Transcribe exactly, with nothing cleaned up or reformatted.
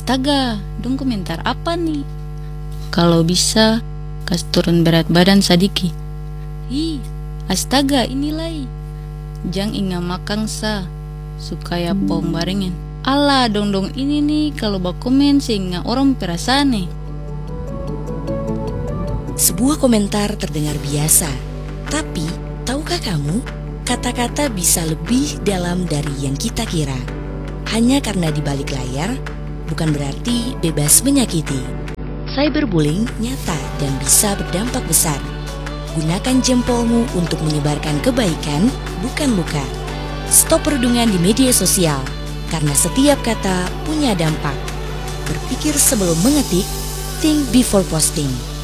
Astaga, dong komentar apa nih? Kalau bisa, kasih turun berat badan sadiki. Ih, astaga inilah. Jang inga makan sa, supaya pom barengan. Alah, dong-dong ini nih kalau bakomen sehingga orang perasaan nih. Sebuah komentar terdengar biasa, tapi tahukah kamu, kata-kata bisa lebih dalam dari yang kita kira. Hanya karena di balik layar, bukan berarti bebas menyakiti. Cyberbullying nyata dan bisa berdampak besar. Gunakan jempolmu untuk menyebarkan kebaikan, bukan luka. Stop perundungan di media sosial, karena setiap kata punya dampak. Berpikir sebelum mengetik, think before posting.